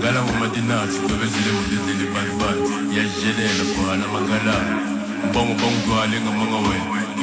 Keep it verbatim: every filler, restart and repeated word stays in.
Ngala umadinati Dovezile mudizili bad bad Ya jele na kwa na mangala Bongo bongo ale nga mga we